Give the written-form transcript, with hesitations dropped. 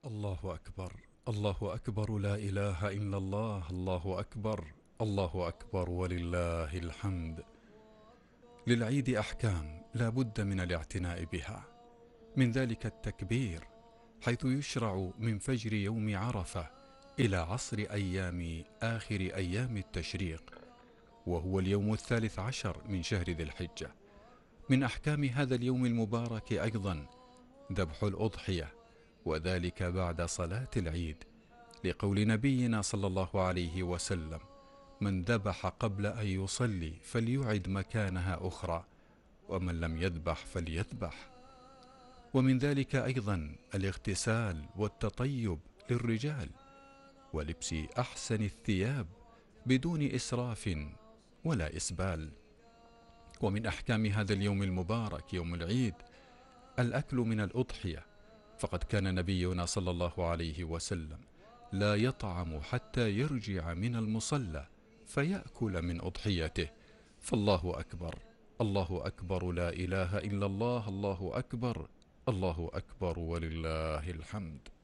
الله أكبر. الله أكبر، لا إله إلا الله. الله أكبر. الله أكبر ولله الحمد. للعيد أحكام لا بد من الاعتناء بها، من ذلك التكبير، حيث يشرع من فجر يوم عرفة إلى عصر آخر أيام التشريق، وهو اليوم 13 من شهر ذي الحجة. من أحكام هذا اليوم المبارك أيضا ذبح الأضحية، وذلك بعد صلاة العيد، لقول نبينا صلى الله عليه وسلم: من ذبح قبل أن يصلي فليعد مكانها أخرى، ومن لم يذبح فليذبح. ومن ذلك أيضا الاغتسال والتطيب للرجال، ولبس أحسن الثياب بدون إسراف ولا إسبال. ومن أحكام هذا اليوم المبارك يوم العيد الأكل من الأضحية، فقد كان نبينا صلى الله عليه وسلم لا يطعم حتى يرجع من المصلى فيأكل من أضحيته. فالله أكبر. الله أكبر، لا إله إلا الله. الله أكبر. الله أكبر ولله الحمد.